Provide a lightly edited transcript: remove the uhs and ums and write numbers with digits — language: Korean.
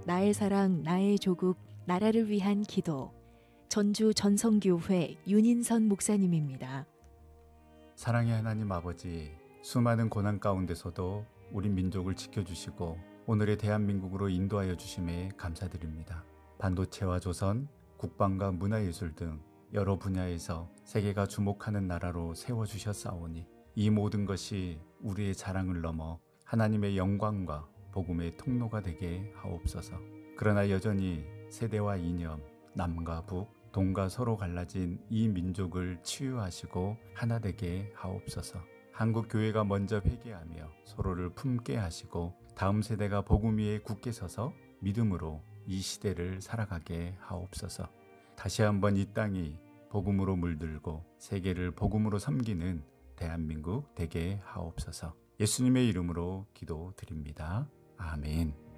나의 사랑, 나의 조국, 나라를 위한 기도. 전주 전성교회 윤인선 목사님입니다. 사랑의 하나님 아버지, 수많은 고난 가운데서도 우리 민족을 지켜주시고 오늘의 대한민국으로 인도하여 주심에 감사드립니다. 반도체와 조선, 국방과 문화예술 등 여러 분야에서 세계가 주목하는 나라로 세워주셨사오니 이 모든 것이 우리의 자랑을 넘어 하나님의 영광과 복음의 통로가 되게 하옵소서. 그러나 여전히 세대와 이념, 남과 북, 동과 서로 갈라진 이 민족을 치유하시고 하나 되게 하옵소서. 한국 교회가 먼저 회개하며 서로를 품게 하시고 다음 세대가 복음 위에 굳게 서서 믿음으로 이 시대를 살아가게 하옵소서. 다시 한번 이 땅이 복음으로 물들고 세계를 복음으로 섬기는 대한민국 되게 하옵소서. 예수님의 이름으로 기도드립니다. 아멘.